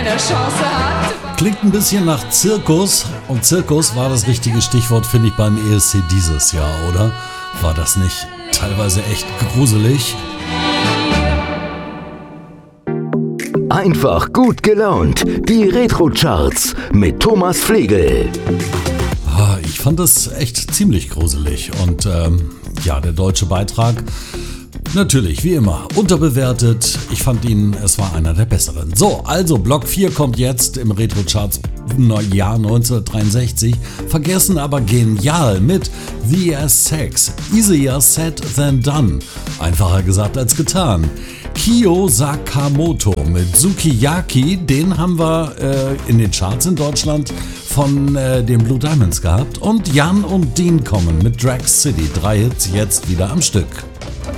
keine Chance hat. Klingt ein bisschen nach Zirkus und Zirkus war das richtige Stichwort, finde ich, beim ESC dieses Jahr, oder? War das nicht teilweise echt gruselig? Einfach gut gelaunt. Die Retro-Charts mit Thomas Flegel. Ich fand das echt ziemlich gruselig und ja, der deutsche Beitrag natürlich, wie immer, unterbewertet. Ich fand ihn, es war einer der besseren. So, also Block 4 kommt jetzt im Retro-Charts Jahr 1963. Vergessen, aber genial mit The Sex. Easier said than done. Einfacher gesagt als getan. Kyo Sakamoto mit Sukiyaki, den haben wir in den Charts in Deutschland von den Blue Diamonds gehabt. Und Jan und Dean kommen mit Drag City. 3 Hits jetzt wieder am Stück.